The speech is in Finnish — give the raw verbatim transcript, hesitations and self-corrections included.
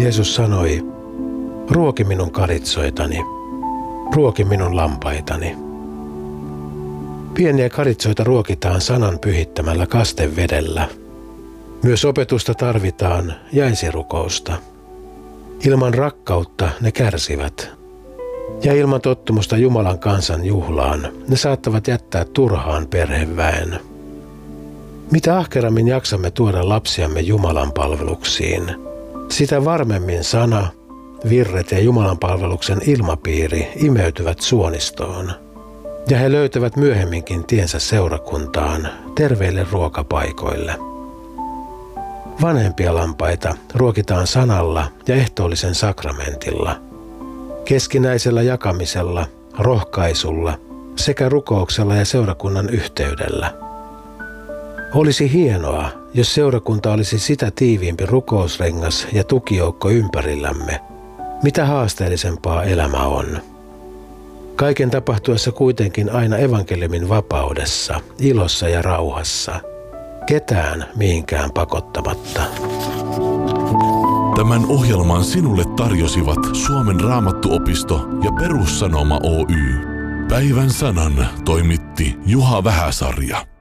Jeesus sanoi, ruoki minun karitsoitani, ruoki minun lampaitani. Pieniä karitsoita ruokitaan sanan pyhittämällä kastevedellä. Myös opetusta tarvitaan ja esirukousta. Ilman rakkautta ne kärsivät. Ja ilman tottumusta Jumalan kansan juhlaan ne saattavat jättää turhaan perheväen. Mitä ahkerammin jaksamme tuoda lapsiamme Jumalan palveluksiin, sitä varmemmin sana, virret ja Jumalan palveluksen ilmapiiri imeytyvät suonistoon. Ja he löytävät myöhemminkin tiensä seurakuntaan, terveille ruokapaikoille. Vanhempia lampaita ruokitaan sanalla ja ehtoollisen sakramentilla, keskinäisellä jakamisella, rohkaisulla sekä rukouksella ja seurakunnan yhteydellä. Olisi hienoa, jos seurakunta olisi sitä tiiviimpi rukousrengas ja tukijoukko ympärillämme, mitä haasteellisempaa elämä on. Kaiken tapahtuessa kuitenkin aina evankeliumin vapaudessa, ilossa ja rauhassa, ketään mihinkään pakottamatta. Tämän ohjelman sinulle tarjosivat Suomen Raamattuopisto ja Perussanoma Oy. Päivän sanan toimitti Juha Vähäsarja.